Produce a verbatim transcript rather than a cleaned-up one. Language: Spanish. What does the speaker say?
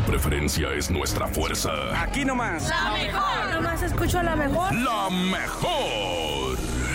preferencia es nuestra fuerza. Aquí nomás. La mejor. Nomás escucho a la mejor. La mejor.